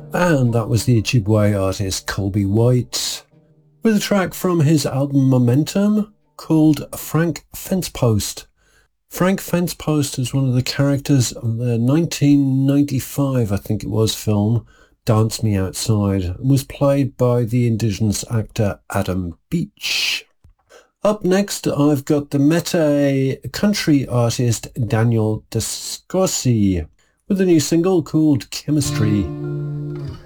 And that was the Ojibwe artist Colby White with a track from his album Momentum called Frank Fencepost. Frank Fencepost is one of the characters of the 1995, I think it was, film Dance Me Outside, and was played by the Indigenous actor Adam Beach. Up next, I've got the Métis country artist Daniel Descossi with a new single called Chemistry.